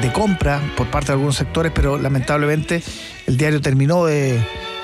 de compra por parte de algunos sectores, pero lamentablemente el diario terminó de...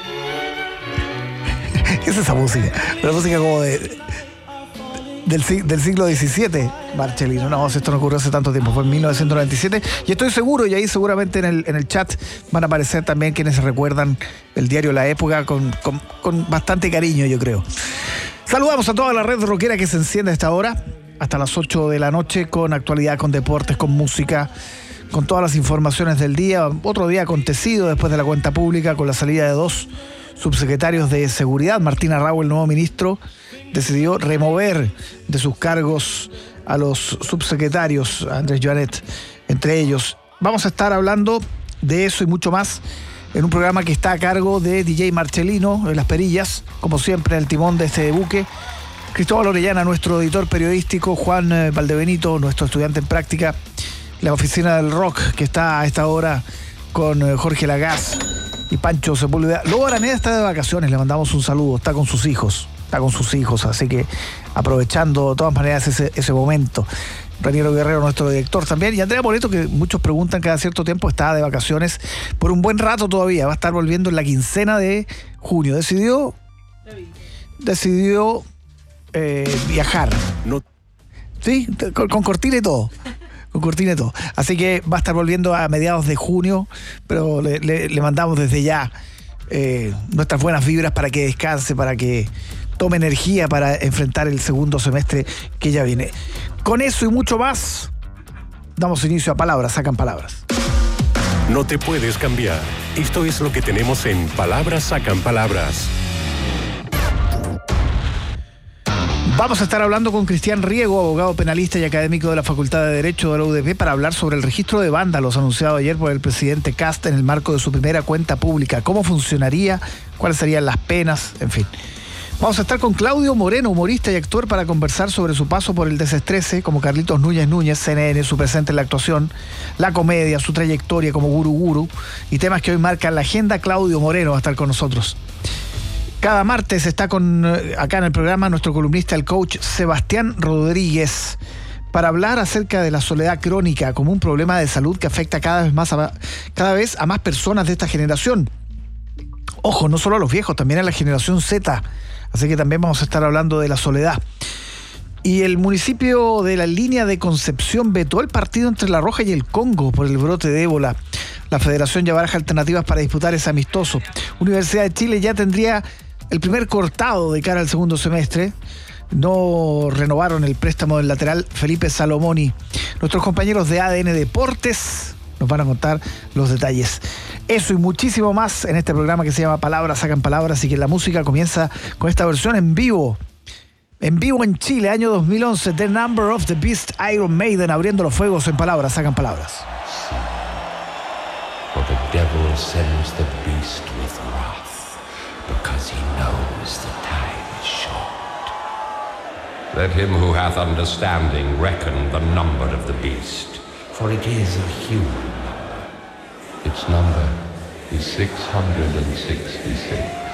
¿Qué es esa música? La música como del siglo XVII, Marchelino. No, esto no ocurrió hace tanto tiempo, fue en 1997. Y estoy seguro, y ahí seguramente en el chat van a aparecer también quienes recuerdan el diario La Época con bastante cariño, yo creo. Saludamos a toda la red rockera que se enciende a esta hora, hasta las 8 de la noche, con actualidad, con deportes, con música, con todas las informaciones del día. Otro día acontecido después de la cuenta pública, con la salida de 2 subsecretarios de seguridad. Martín Arrau, el nuevo ministro, decidió remover de sus cargos a los subsecretarios, a Andrés Joanet, entre ellos. Vamos a estar hablando de eso y mucho más en un programa que está a cargo de DJ Marchelino, en las perillas, como siempre, en el timón de este buque. Cristóbal Orellana, nuestro editor periodístico, Juan Valdebenito, nuestro estudiante en práctica, la oficina del rock, que está a esta hora con Jorge Lagaz y Pancho Sepúlveda. Lobo Araneda está de vacaciones, le mandamos un saludo, está con sus hijos, así que aprovechando de todas maneras ese momento. Raniero Guerrero, nuestro director también, y Andrea Moreto, que muchos preguntan cada cierto tiempo, está de vacaciones por un buen rato todavía, va a estar volviendo en la quincena de junio. Decidió viajar. No. Sí, con cortina y todo. Con cortina y todo. Así que va a estar volviendo a mediados de junio, pero le mandamos desde ya nuestras buenas vibras para que descanse, para que tome energía para enfrentar el segundo semestre que ya viene. Con eso y mucho más, damos inicio a Palabras Sacan Palabras. No te puedes cambiar. Esto es lo que tenemos en Palabras Sacan Palabras. Vamos a estar hablando con Cristian Riego, abogado penalista y académico de la Facultad de Derecho de la UDP, para hablar sobre el registro de vándalos anunciado ayer por el presidente Kast en el marco de su primera cuenta pública. ¿Cómo funcionaría? ¿Cuáles serían las penas? En fin. Vamos a estar con Claudio Moreno, humorista y actor, para conversar sobre su paso por el Desestrese como Carlitos Núñez, CNN, su presente en la actuación, la comedia, su trayectoria como gurú y temas que hoy marcan la agenda. Claudio Moreno va a estar con nosotros. Cada martes está acá en el programa nuestro columnista, el coach Sebastián Rodríguez, para hablar acerca de la soledad crónica como un problema de salud que afecta cada vez a más personas de esta generación. Ojo, no solo a los viejos, también a la generación Z. Así que también vamos a estar hablando de la soledad. Y el municipio de la Línea de Concepción vetó el partido entre La Roja y el Congo por el brote de ébola. La federación ya baraja alternativas para disputar ese amistoso. Universidad de Chile ya tendría el primer cortado de cara al segundo semestre. No renovaron el préstamo del lateral Felipe Salomoni. Nuestros compañeros de ADN Deportes nos van a contar los detalles. Eso y muchísimo más en este programa que se llama Palabras Sacan Palabras, y que la música comienza con esta versión en vivo. En vivo en Chile, año 2011, The Number of the Beast, Iron Maiden, abriendo los fuegos en Palabras Sacan Palabras. For the devil sends the beast with wrath, because he knows the time is short. Let him who hath understanding reckon the number of the beast, for it is a human number. Its number is 666.